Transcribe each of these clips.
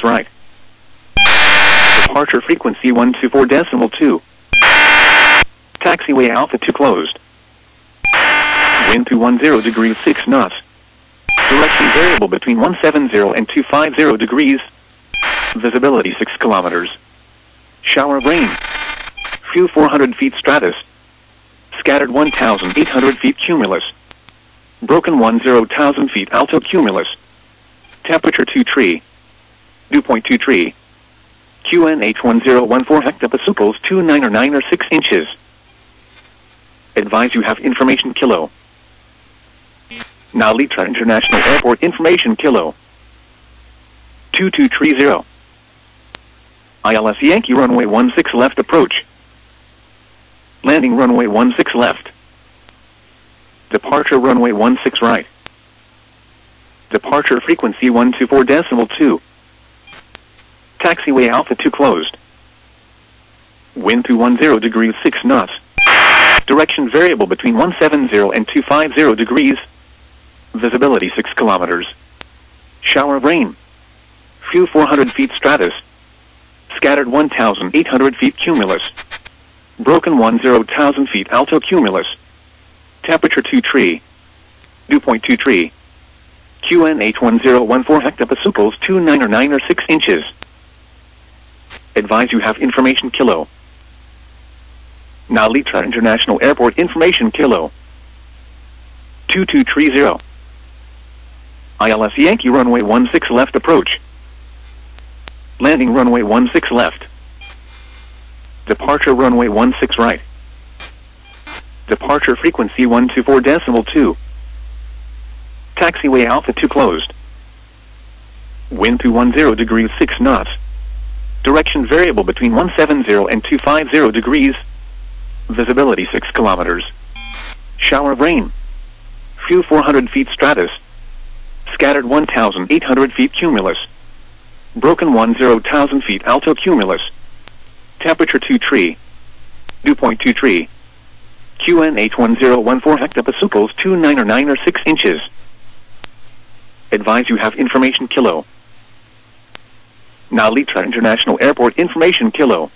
right. Departure frequency 124.2. Taxiway Alpha 2 closed. Wind 210 degrees 6 knots. Direction variable between 170 and 250 degrees. Visibility 6 kilometers. Shower of rain. Few 400 feet stratus. Scattered 1,800 feet cumulus. Broken 10,000 feet alto cumulus. Temperature 2 tree. Dew point 2 tree. QNH 1014 hectopascals 29 or 9 or 6 inches. Advise you have information kilo. Narita International Airport information kilo. 2230. ILS Yankee runway 16 left approach. Landing runway 16 left. Departure runway 16 right. Departure frequency 124.2. Taxiway Alpha 2 closed. Wind 210 degrees 6 knots. Direction variable between 170 and 250 degrees. Visibility 6 kilometers. Shower of rain. Few 400 feet stratus. Scattered 1,800 feet cumulus. Broken 10,000 feet alto cumulus. Temperature 2 tree. Dew point 2 tree. QNH 1014 hectopascals 29 or 9 or 6 inches. Advise you have information kilo. Narita International Airport information kilo. 2230. ILS Yankee runway 16 left approach. Landing runway 16 left. Departure runway 16 right. Departure frequency 124.2. Taxiway Alpha 2 closed. Wind 210 degrees 6 knots. Direction variable between 170 and 250 degrees. Visibility 6 kilometers. Shower of rain. Few 400 feet stratus. Scattered 1,800 feet cumulus. Broken 10,000 feet alto cumulus. Temperature 2 tree. Dew point 2 tree. QNH 1014 hectopascals 29 or 9 or 6 inches. Advise you have information kilo. Narita International Airport information kilo.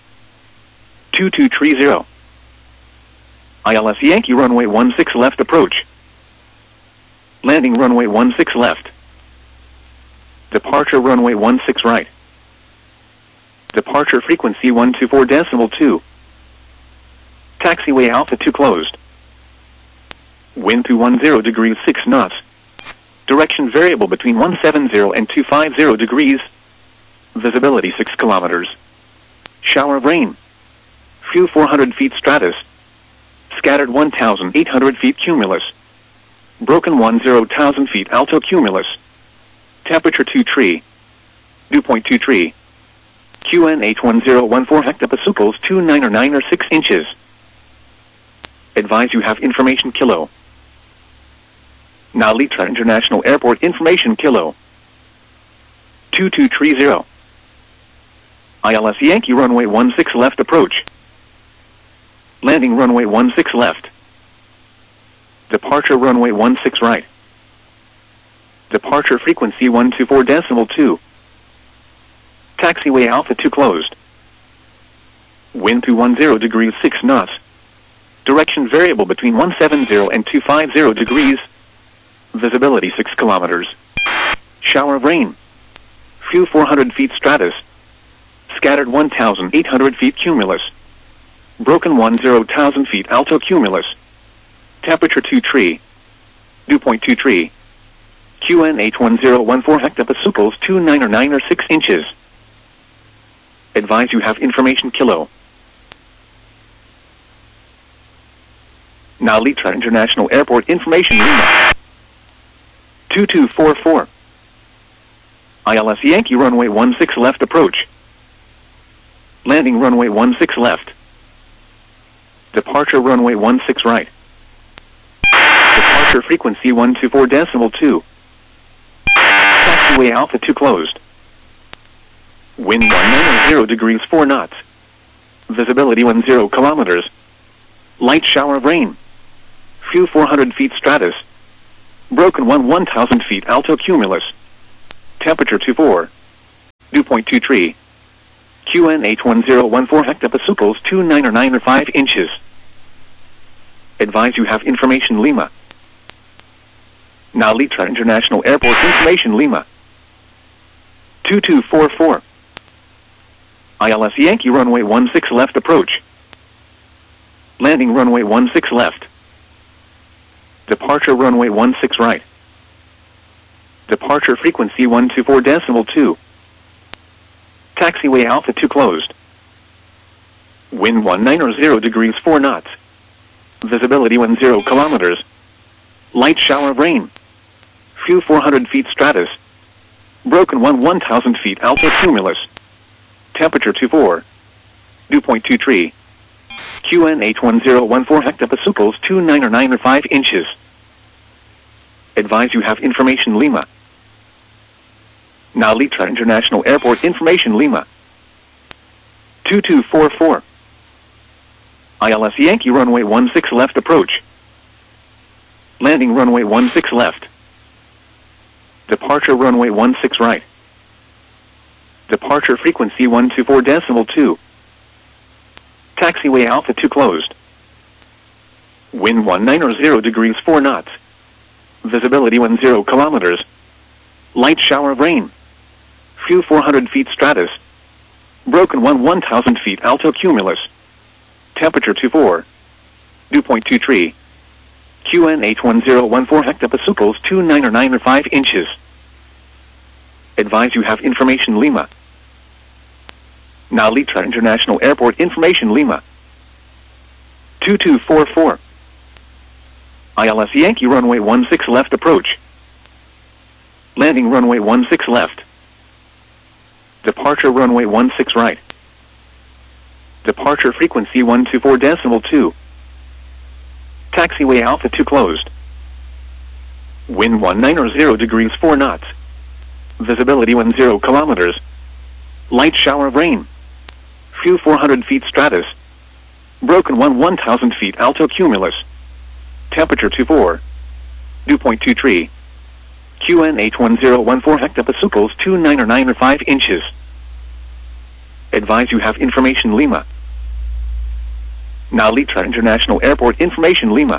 2230. ILS Yankee runway 16 left approach. Landing runway 16 left. Departure runway 16 right. Departure frequency 124.2. Taxiway Alpha 2 closed. Wind 210 degrees 6 knots. Direction variable between 170 and 250 degrees. Visibility 6 kilometers. Shower of rain. Few 400 feet stratus. Scattered 1,800 feet cumulus. Broken 10,000 feet alto cumulus. Temperature 2 tree. Dew point 2 tree. QNH 1014 hectopascals 29 or 9 or 6 inches. Advise you have information kilo. Narita International Airport information kilo. 2230. ILS Yankee runway 16 left approach. Landing runway 16 left. Departure runway 16 right. Departure frequency 124.2. Taxiway Alpha 2 closed. Wind 210 degrees 6 knots. Direction variable between 170 and 250 degrees. Visibility 6 kilometers. Shower of rain. Few 400 feet stratus. Scattered 1,800 feet cumulus. Broken 10,000 feet alto cumulus. Temperature 2 tree. Dew point 2 tree. QNH 1014 hectopascals 29 or 9 or 6 inches. Advise you have information kilo. Narita International Airport information Lima. 2244. ILS Yankee runway 16 left approach. Landing runway 16 left. Departure runway 16 right. Departure frequency 124.2. Taxiway Alpha 2 closed. Wind 190 degrees 4 knots. Visibility 10 kilometers. Light shower of rain. Few 400 feet stratus. Broken 1,000 feet alto cumulus. Temperature 24. 2.23. QN81014 hectopascals 2995 inches. Advise you have information Lima. Now Litra International Airport information Lima. 2244. ILS Yankee runway 16 left approach. Landing runway 16 left. Departure runway 16 right. Departure frequency 124.2. Taxiway Alpha 2 closed. Wind 190 degrees 4 knots. Visibility 10 kilometers. Light shower of rain. Few 400 feet stratus. Broken 1,000 feet alto cumulus. Temperature 24. Dew point 23. QN81014 hectopascals 2995 inches. Advise you have information Lima. Now Litra International Airport information Lima. 2244. ILS Yankee runway 16 left approach. Landing runway 16 left. Departure runway 16 right. Departure frequency 124.2. Taxiway Alpha 2 closed. Wind 190 degrees 4 knots. Visibility 10 kilometers. Light shower of rain. Few 400 feet stratus. Broken 1,000 feet alto cumulus. Temperature 24. Dew point 23. QN81014 hectopascals 2995 inches. Advise you have information Lima. Now Litra International Airport information Lima. 2244. ILS Yankee runway 16 left approach. Landing runway 16 left. Departure runway 16 right. Departure frequency 124.2. Taxiway Alpha 2 closed. Wind 190 degrees 4 knots. Visibility 10 kilometers. Light shower of rain. Few 400 feet stratus. Broken 1,000 feet alto cumulus. Temperature 24. Dew point 23. QN81014 hectopascals 2995 inches. Advise you have information Lima. Now Litra International Airport information Lima.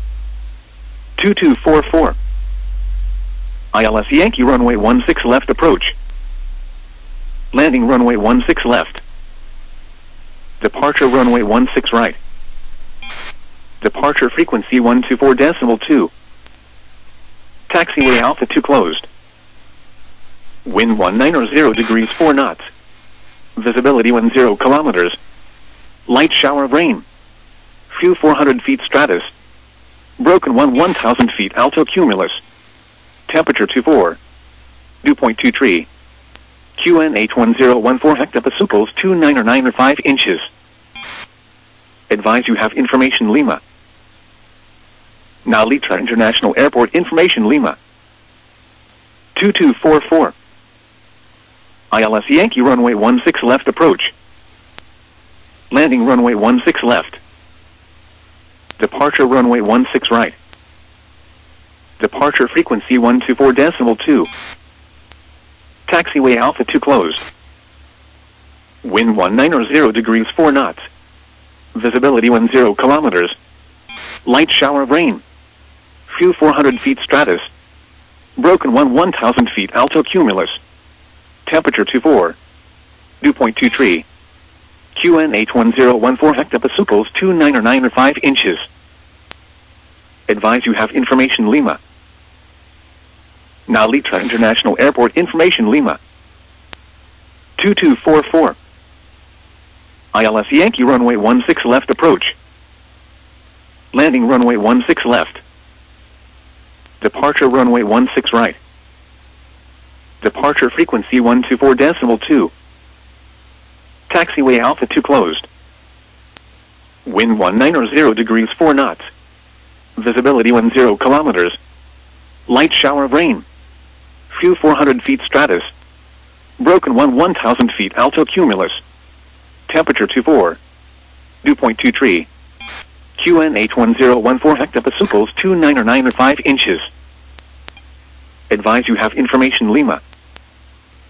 2244. ILS Yankee runway 16 left approach. Landing runway 16 left. Departure runway 16 right. Departure frequency 124.2. Taxiway Alpha 2 closed. Wind 190 degrees 4 knots. Visibility 10 kilometers. Light shower of rain. Few 400 feet stratus. Broken 1,000 feet alto cumulus. Temperature 24. Dew point 23. QN81014 hectopascals 2995 inches. Advise you have information Lima. Now Litra International Airport information Lima. 2244. ILS Yankee runway 16 left approach. Landing runway 16 left. Departure runway 16 right. Departure frequency 124.2. Taxiway Alpha 2 closed. Wind 190 degrees 4 knots. Visibility 10 kilometers. Light shower of rain. Few 400 feet stratus. Broken 1,000 feet alto cumulus. Temperature 24. Dew point 23. QN81014 hectopascals 2995 inches. Advise you have information Lima. Now Litra International Airport information Lima. 2244. ILS Yankee runway 16 left approach. Landing runway 16 left. Departure runway 16 right. Departure frequency 124.2. Taxiway Alpha 2 closed. Wind 190 degrees 4 knots. Visibility 10 kilometers. Light shower of rain. Few 400 feet stratus. Broken 1,000 feet alto cumulus. Temperature 24. Dew point 23. QN81014 hectopascals 2995 inches. Advise you have information Lima.